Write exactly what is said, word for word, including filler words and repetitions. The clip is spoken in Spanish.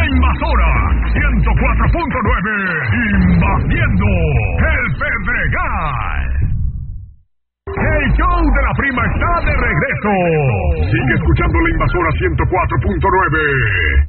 Invasora ciento cuatro punto nueve, invadiendo el Pedregal. El show de la prima está de regreso. Sigue escuchando la Invasora ciento cuatro punto nueve.